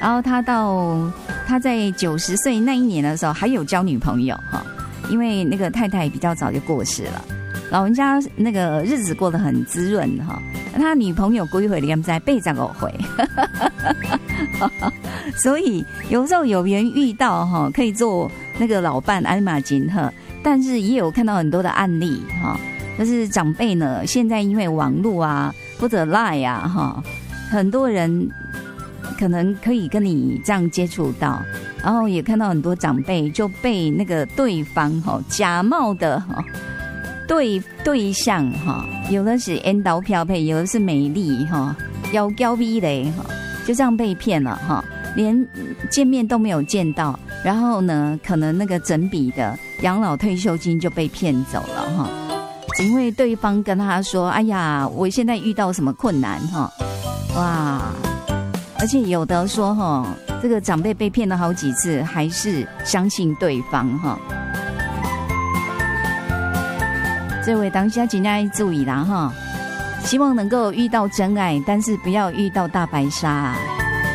然后他在90岁那一年的时候还有交女朋友哈，因为那个太太比较早就过世了，老人家那个日子过得很滋润哈。他女朋友几岁你在85岁，所以有时候有缘遇到哈，可以做那个老伴鞍马金鹤，但是也有看到很多的案例哈，就是长辈呢，现在因为网络啊或者 LINE 啊哈，很多人可能可以跟你这样接触到，然后也看到很多长辈就被那个对方哈假冒的哈对象哈，有的是缘投漂配，有的是美丽哈，妖娇美嘞哈，就这样被骗了哈，连见面都没有见到，然后呢，可能那个整笔的养老退休金就被骗走了哈，因为对方跟他说：“哎呀，我现在遇到什么困难哈，哇！”而且有的说哈，这个长辈被骗了好几次，还是相信对方哈。这位当下尽量注意啦哈，希望能够遇到真爱，但是不要遇到大白鲨啊。